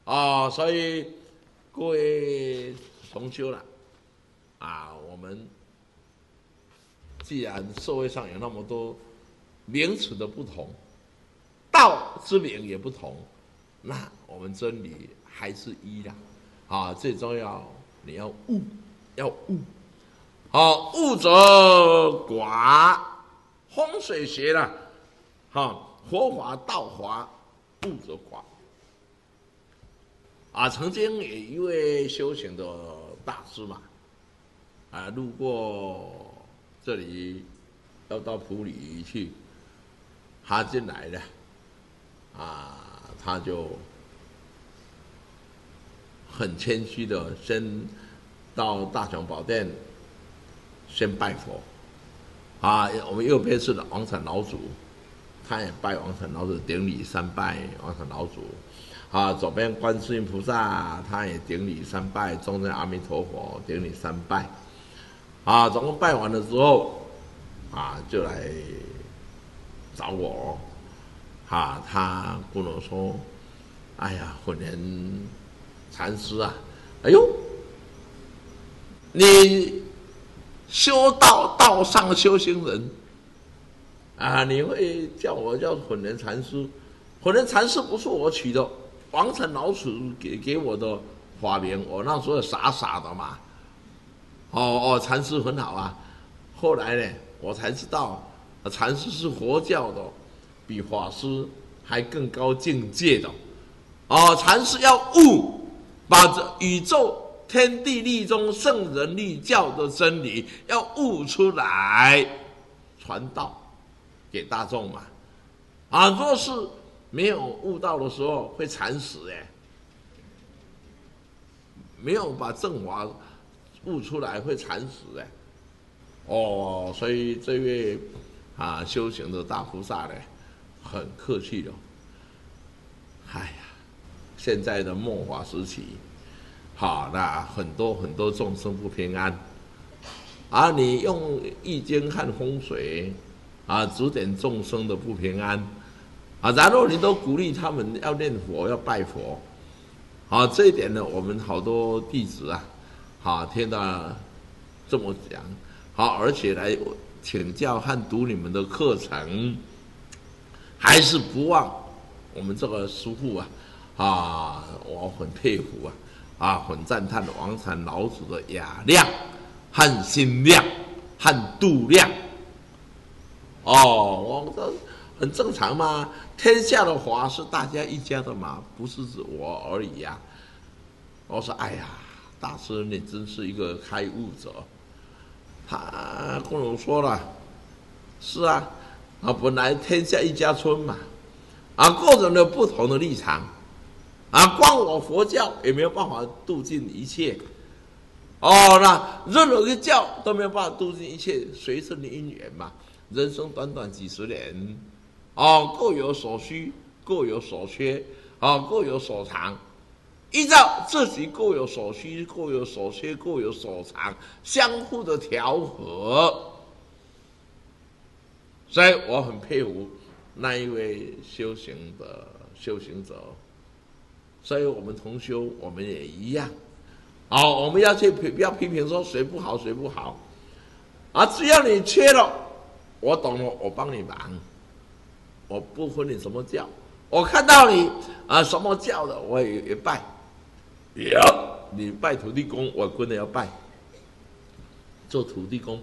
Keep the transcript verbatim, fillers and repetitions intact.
啊、哦，所以各位同修了啊，我们既然社会上有那么多名词的不同，道之名也不同，那我们真理还是一啦。啊，最重要你要悟，要悟。好、啊，悟则寡，风水学啦，哈、啊，佛法道法，悟则寡。啊，曾经有一位修行的大师嘛，啊，路过这里，要到埔里去，他进来了，啊，他就很谦虚的先到大雄宝殿先拜佛，啊，我们右边是王禅老祖，他也拜王禅老祖，顶礼三拜王禅老祖。啊，左边观世音菩萨，他也顶礼三拜；中间阿弥陀佛顶礼三拜。啊，总共拜完了之后，啊，就来找我。啊，他跟我说：“哎呀，混元禅师啊，哎呦，你修道道上修行人啊，你会叫我叫混元禅师？混元禅师不是我取的。”王禅老祖给给我的法名，我那时候傻傻的嘛，哦哦，禅师很好啊。后来呢，我才知道，禅师是佛教的，比法师还更高境界的。哦，禅师要悟，把这宇宙天地律中圣人律教的真理要悟出来，传道给大众嘛。啊，若是没有悟道的时候会惨死哎，没有把正法悟出来会惨死哎，哦，所以这位啊修行的大菩萨呢，很客气的。哎呀，现在的末法时期，好，那很多很多众生不平安，啊，你用易经看风水，啊，指点众生的不平安。啊，然后你都鼓励他们要念佛，要拜佛，啊，这一点呢，我们好多弟子啊，啊，听到这么讲，好，而且来请教和读你们的课程，还是不忘我们这个师父啊，啊，我很佩服啊，啊，很赞叹王禅老祖的雅量和心量和度量，哦，我这。很正常嘛，天下的法是大家一家的嘛，不是指我而已呀、啊。我说，哎呀，大师你真是一个开悟者。他跟我说了，是啊，啊，本来天下一家春嘛，啊，个人有不同的立场，啊，光我佛教也没有办法度尽一切。哦，那任何一个教都没有办法度尽一切，随顺的因缘嘛，人生短短几十年。哦，各有所需，各有所缺，哦，各有所长，依照自己各有所需、各有所缺、各有所长，相互的调和。所以我很佩服那一位修行的修行者。所以我们同修，我们也一样。哦，我们要去不要批评说谁不好谁不好，啊，只要你缺了，我懂了，我帮你忙。我不分你什么教，我看到你啊什么教的，我也也拜。有你拜土地公，我跟着要拜。做土地公